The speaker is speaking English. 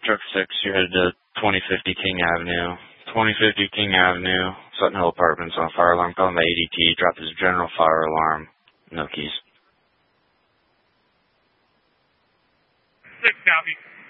Truck 6, you're headed to 2050 King Avenue. 2050 King Avenue, Sutton Hill Apartments on fire alarm. Calling the ADT. Drop this general fire alarm. No keys. 6 copy.